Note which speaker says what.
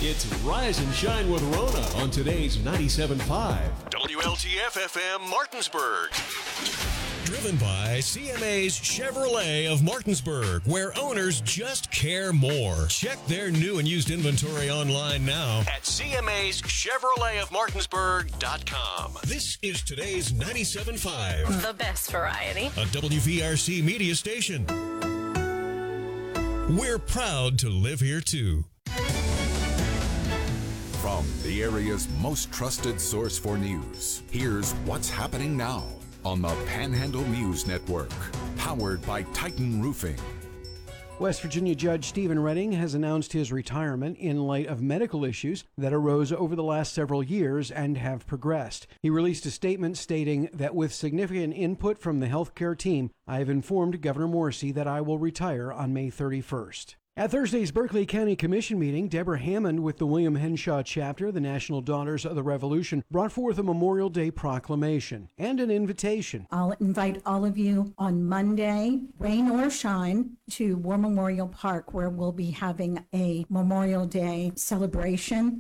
Speaker 1: It's Rise and Shine with Rona on today's 97.5.
Speaker 2: WLTF-FM Martinsburg.
Speaker 3: Driven by CMA's Chevrolet of Martinsburg, where owners just care more. Check their new and used inventory online now
Speaker 2: At CMA's Chevrolet of Martinsburg.com.
Speaker 3: This is today's 97.5,
Speaker 4: The best variety.
Speaker 3: a WVRC media station. We're proud to live here, too.
Speaker 5: From the area's most trusted source for news, here's what's happening now on the Panhandle News Network, powered by Titan Roofing.
Speaker 6: West Virginia Judge Stephen Redding has announced his retirement in light of medical issues that arose over the last several years and have progressed. He released a statement stating that with significant input from the healthcare team, I have informed Governor Morrisey that I will retire on May 31st. At Thursday's Berkeley County Commission meeting, Deborah Hammond with the William Henshaw chapter, the National Daughters of the Revolution, brought forth a Memorial Day proclamation and an invitation.
Speaker 7: I'll invite all of you on Monday, rain or shine, to War Memorial Park, where we'll be having a Memorial Day celebration.